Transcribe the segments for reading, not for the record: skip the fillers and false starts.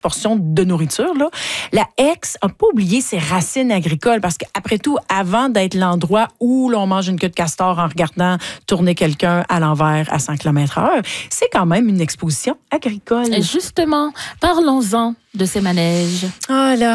portion de nourriture, là, la X n'a pas oublié ses racines agricoles parce qu'après tout, avant d'être l'endroit où l'on mange une queue de castor en regardant tourner quelqu'un à l'envers à 100 km/h, c'est quand même une exposition agricole. Et justement, parlons-en de ces manèges. Ah là,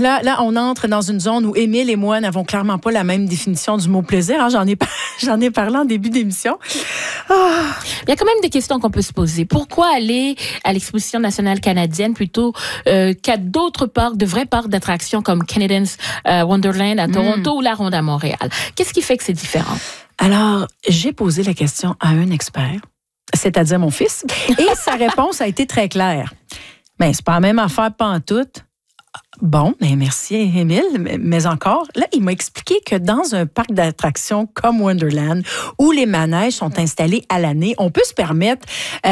on entre dans une zone où Émile et moi n'avons clairement pas la même définition du mot plaisir. Hein? J'en ai parlé en début d'émission. Ah. Il y a quand même des questions qu'on peut se poser. Pourquoi aller à l'exposition nationale canadienne plutôt qu'à d'autres parcs, de vrais parcs d'attractions comme Canadians Wonderland à Toronto ou la Ronde à Montréal? Qu'est-ce qui fait que c'est différent? Alors, j'ai posé la question à un expert, c'est-à-dire mon fils, et sa réponse a été très claire. Mais c'est pas la même affaire pantoute. Bon, mais merci Émile, mais encore, là, il m'a expliqué que dans un parc d'attractions comme Wonderland, où les manèges sont installés à l'année, on peut se permettre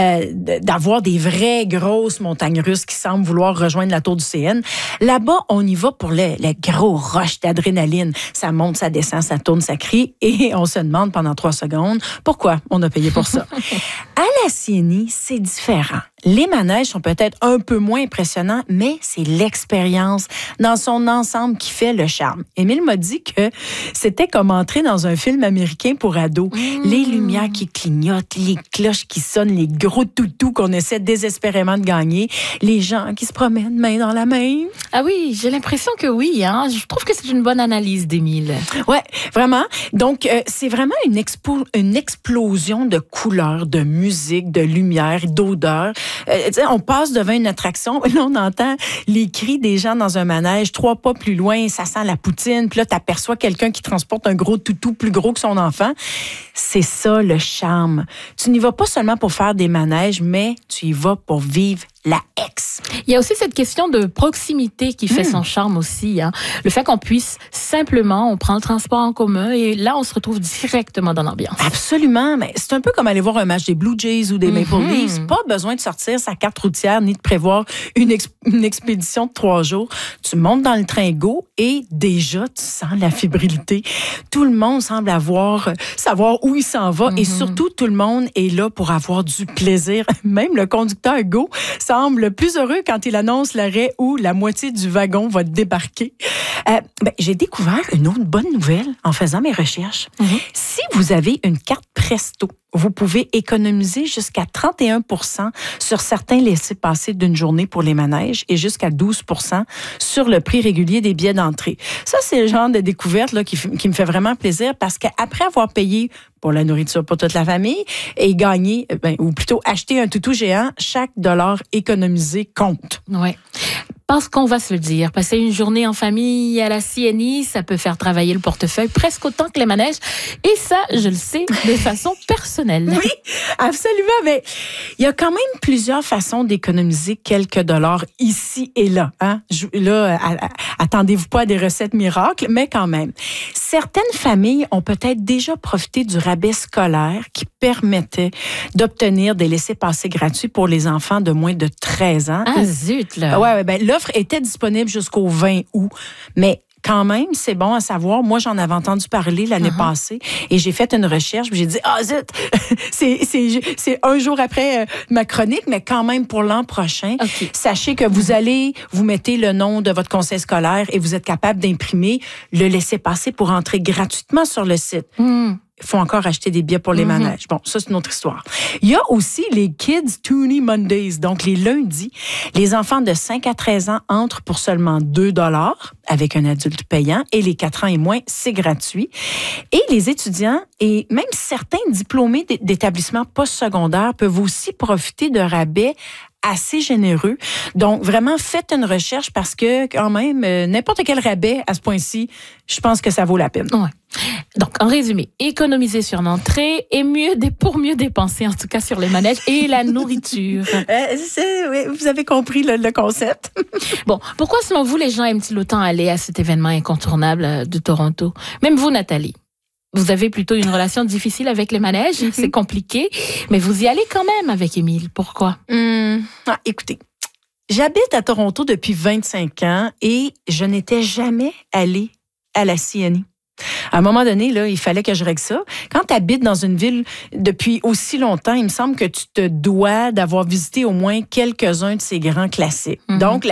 d'avoir des vraies grosses montagnes russes qui semblent vouloir rejoindre la tour du CN. Là-bas, on y va pour les gros rushs d'adrénaline. Ça monte, ça descend, ça tourne, ça crie, et on se demande pendant 3 secondes pourquoi on a payé pour ça. À la CNI, c'est différent. Les manèges sont peut-être un peu moins impressionnants, mais c'est l'expérience dans son ensemble qui fait le charme. Émile m'a dit que c'était comme entrer dans un film américain pour ados. Les lumières qui clignotent, les cloches qui sonnent, les gros toutous qu'on essaie désespérément de gagner, les gens qui se promènent main dans la main. Ah oui, j'ai l'impression que oui. Hein? Je trouve que c'est une bonne analyse d'Émile. Ouais, vraiment. Donc, c'est vraiment une explosion de couleurs, de musique, de lumière, d'odeurs. On passe devant une attraction, là, on entend les cris des gens dans un manège. 3 pas plus loin, ça sent la poutine. Puis là, t'aperçois quelqu'un qui transporte un gros toutou plus gros que son enfant. C'est ça, le charme. Tu n'y vas pas seulement pour faire des manèges, mais tu y vas pour vivre la X. Il y a aussi cette question de proximité qui fait son charme aussi. Hein. Le fait qu'on puisse simplement, on prend le transport en commun et là, on se retrouve directement dans l'ambiance. Absolument. Mais c'est un peu comme aller voir un match des Blue Jays ou des Maple Leafs. Pas besoin de sortir sa carte routière ni de prévoir une expédition de 3 jours. Tu montes dans le train Go et déjà, tu sens la fébrilité. Tout le monde semble savoir où il s'en va et surtout, tout le monde est là pour avoir du plaisir. Même le conducteur Go semble plus heureux quand il annonce l'arrêt où la moitié du wagon va débarquer. J'ai découvert une autre bonne nouvelle en faisant mes recherches. Si vous avez une carte Presto, vous pouvez économiser jusqu'à 31% sur certains laissez-passer d'une journée pour les manèges et jusqu'à 12% sur le prix régulier des billets d'entrée. Ça, c'est le genre de découverte là, qui me fait vraiment plaisir parce qu'après avoir payé pour la nourriture pour toute la famille et gagner, ou plutôt acheter un toutou géant, chaque dollar économisé compte. Ouais. Parce qu'on va se le dire, passer une journée en famille à la CNI, ça peut faire travailler le portefeuille presque autant que les manèges. Et ça, je le sais de façon personnelle. Oui, absolument. Mais il y a quand même plusieurs façons d'économiser quelques dollars ici et là. Hein? Attendez-vous pas à des recettes miracles, mais quand même. Certaines familles ont peut-être déjà profité du rabais scolaire qui permettait d'obtenir des laissez-passer gratuits pour les enfants de moins de 13 ans. Ah zut, là! Ouais, l'offre était disponible jusqu'au 20 août, mais quand même, c'est bon à savoir. Moi, j'en avais entendu parler l'année passée et j'ai fait une recherche. J'ai dit, zut, c'est un jour après ma chronique, mais quand même pour l'an prochain. Okay. Sachez que vous mettez le nom de votre conseil scolaire et vous êtes capable d'imprimer le laissez-passer pour entrer gratuitement sur le site. Il faut encore acheter des billets pour les manèges. Bon, ça, c'est une autre histoire. Il y a aussi les Kids Toonie Mondays. Donc, les lundis, les enfants de 5 à 13 ans entrent pour seulement 2 $ avec un adulte payant et les 4 ans et moins, c'est gratuit. Et les étudiants et même certains diplômés d'établissements postsecondaires peuvent aussi profiter de rabais assez généreux. Donc, vraiment, faites une recherche parce que, quand même, n'importe quel rabais à ce point-ci, je pense que ça vaut la peine. Ouais. Donc, en résumé, économiser sur l'entrée et pour mieux dépenser, en tout cas, sur les manèges et la nourriture. Oui, vous avez compris le concept. Bon, pourquoi, selon vous, les gens aiment-ils autant aller à cet événement incontournable de Toronto? Même vous, Nathalie. Vous avez plutôt une relation difficile avec les manèges, c'est compliqué, mais vous y allez quand même avec Émile. Pourquoi? Écoutez, j'habite à Toronto depuis 25 ans et je n'étais jamais allée à la CNI. À un moment donné, là, il fallait que je règle ça. Quand tu habites dans une ville depuis aussi longtemps, il me semble que tu te dois d'avoir visité au moins quelques-uns de ces grands classiques. Donc,